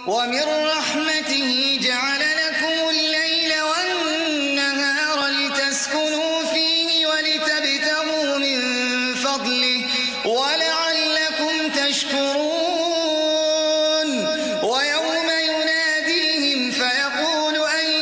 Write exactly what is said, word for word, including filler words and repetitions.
ومن رحمته جعل لكم الليل والنهار لتسكنوا فيه ولتبتغوا من فضله ولا